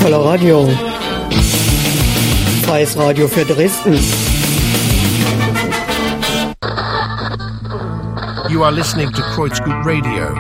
Voller Radio. Freies Radio für Dresden. You are listening to Kreuzgut Radio.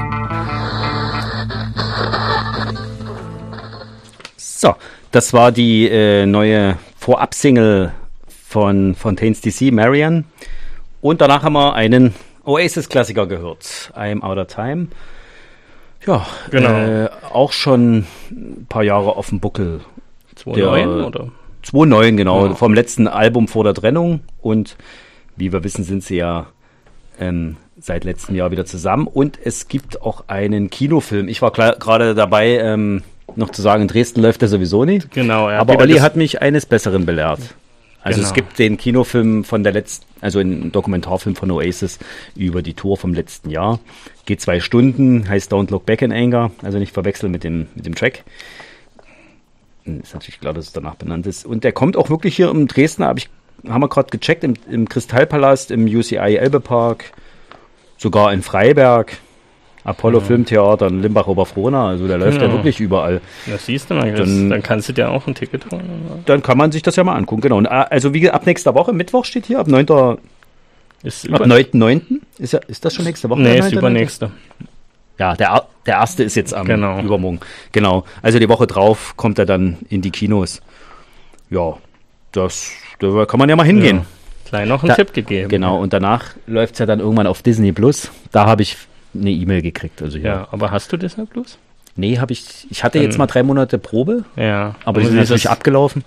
So, das war die neue Vorab-Single von Fontaines DC, Marian. Und danach haben wir einen Oasis-Klassiker gehört, I'm Out of Time. Ja, genau. Auch schon ein paar Jahre auf dem Buckel. 2009 oder? 2009, genau, Ja. vom letzten Album vor der Trennung. Und wie wir wissen, sind sie ja seit letztem Jahr wieder zusammen. Und es gibt auch einen Kinofilm. Ich war gerade dabei, noch zu sagen, in Dresden läuft der sowieso nicht. Genau, ja. Aber Olli hat mich eines Besseren belehrt. Also es gibt den Kinofilm von der also einen Dokumentarfilm von Oasis über die Tour vom letzten Jahr. Geht 2 Stunden, heißt Don't Look Back in Anger, also nicht verwechseln mit dem Track. Ist natürlich klar, dass es danach benannt ist. Und der kommt auch wirklich hier im Dresden, haben wir gerade gecheckt, im Kristallpalast, im UCI Elbepark, sogar in Freiberg, Apollo Filmtheater in Limbach-Oberfrohna, also der läuft ja wirklich überall. Das siehst du mal, dann kannst du dir auch ein Ticket holen. Oder? Dann kann man sich das ja mal angucken, genau. Und also wie ab nächster Woche, Mittwoch steht hier, ab 9.9. Ist das schon nächste Woche? Nee, ist übernächste. Ja, der erste ist jetzt am Übermorgen. Genau, also die Woche drauf kommt er dann in die Kinos. Ja, da kann man ja mal hingehen. Ja. Gleich noch einen Tipp gegeben. Genau, und danach läuft es ja dann irgendwann auf Disney Plus. Da habe ich eine E-Mail gekriegt. Also ja, aber hast du Disney Plus? Nee, ich hatte jetzt mal 3 Monate Probe. Ja. Aber die sind natürlich abgelaufen.